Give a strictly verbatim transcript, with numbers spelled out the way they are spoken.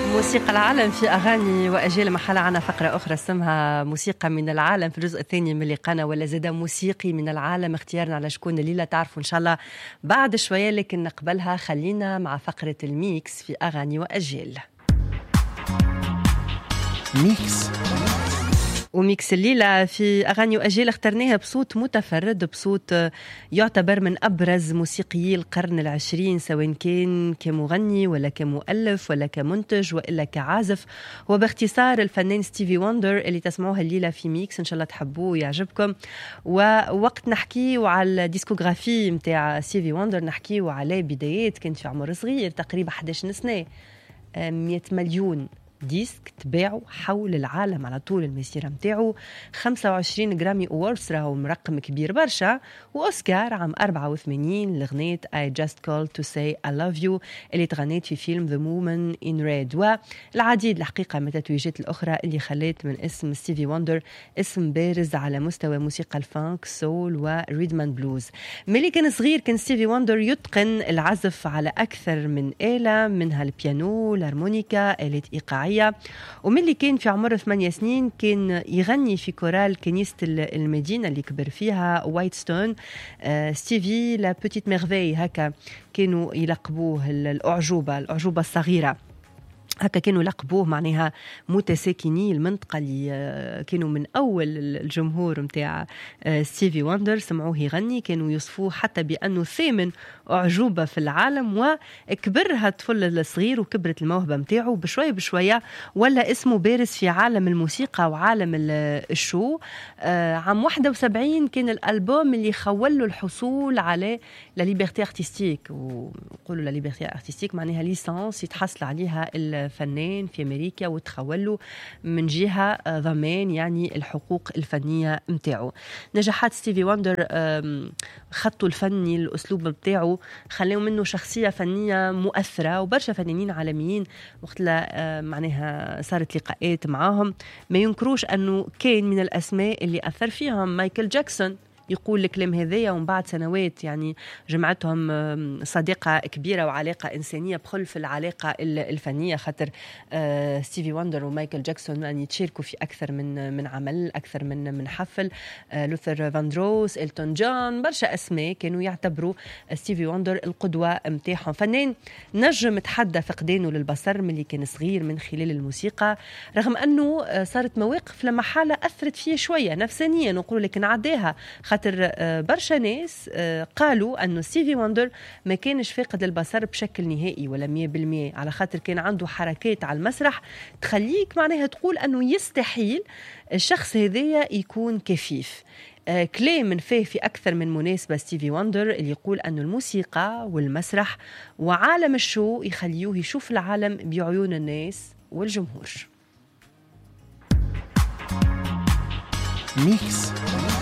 موسيقى العالم في أغاني وأجيال. محل عنا فقرة أخرى اسمها موسيقى من العالم في الجزء الثاني من لقانا، ولا زاد موسيقي من العالم. اختيارنا على شكون الليلة تعرفوا إن شاء الله بعد شوية، لكن قبلها خلينا مع فقرة الميكس في أغاني وأجيال. ميكس وميكس الليلة في أغاني وأجيال اخترناها بصوت متفرد، بصوت يعتبر من أبرز موسيقيي القرن العشرين، سواء كان كمغني ولا كمؤلف ولا كمنتج وإلا كعازف، وباختصار الفنان ستيفي وندر اللي تسمعوها الليلة في ميكس. إن شاء الله تحبوه ويعجبكم. ووقت نحكيه على الديسكوغرافي متاع ستيفي وندر، نحكيه على بدايات كانت في عمر صغير تقريبا إحدى عشرة سنة، مئة مليون ديسك تباعوا حول العالم على طول المسيرة متاعه، خمسة وعشرين جرامي أووردز راهو رقم كبير برشا، وأوسكار عام أربعة وثمانين لغنية I just called to say I love you اللي تغنيت في فيلم The Woman in Red، والعديد الحقيقة من التتويجات الأخرى اللي خلت من اسم ستيفي وندر اسم بارز على مستوى موسيقى الفانك سول وريدمان بلوز. ملي كان صغير كان ستيفي وندر يتقن العزف على أكثر من آلة، منها البيانو، الهارمونيكا، آلة إيقاعية. ومن اللي كان في عمر ثمانية سنين كان يغني في كورال كنيسة المدينة اللي كبر فيها وايت ستون. آه ستيفي لا بوتيت ميرفي هكا كانوا يلقبوه، الأعجوبة الأعجوبة الصغيرة هكا كانوا لقبوه، معناها متساكني المنطقة اللي كانوا من أول الجمهور متاع ستيفي وندر سمعوه يغني، كانوا يوصفوه حتى بأنه ثامن أعجوبة في العالم. وكبرها الطفل الصغير وكبرت الموهبة متاعه بشوية بشوية، ولا اسمه بارز في عالم الموسيقى وعالم الشو. عام واحد وسبعين كان الألبوم اللي خول له الحصول على لا ليبرتي ارتستيك، ويقولوا لا ليبرتي ارتستيك معناها ليسانس يتحصل عليها فنان في أمريكا وتخولوا من جهة ضمان يعني الحقوق الفنية متاعه. نجاحات ستيفي وندر خطه الفني، الأسلوب متاعه خلاه منه شخصية فنية مؤثرة، وبرشا فنانين عالميين وقت لا معناها صارت لقاءات معاهم ما ينكروش أنه كان من الأسماء اللي أثر فيهم مايكل جاكسون. يقول الكلام هذايا ومن بعد سنوات يعني جمعتهم صديقة كبيرة وعلاقة إنسانية بخلف العلاقة الفنية، خاطر ستيفي وندر ومايكل جاكسون يعني تشاركوا في أكثر من من عمل، أكثر من من حفل. لوثر فاندروس، إلتون جون، برشا أسماء كانوا يعتبروا ستيفي وندر القدوة متاعهم. فنان نجم تحدى فقدانه للبصر من اللي كان صغير من خلال الموسيقى، رغم أنه صارت مواقف لما حالة أثرت فيه شوية نفسانيا، نقول لكن عداها، خاطر برشا ناس قالوا أنه ستيفي وندر ما كانش فاقد البصر بشكل نهائي ولا مية بالمية، على خاطر كان عنده حركات على المسرح تخليك معناها تقول أنه يستحيل الشخص هذايا يكون كفيف. كلام من فيه في أكثر من مناسبة ستيفي وندر اللي يقول أنه الموسيقى والمسرح وعالم الشو يخليوه يشوف العالم بعيون الناس والجمهور. ميكس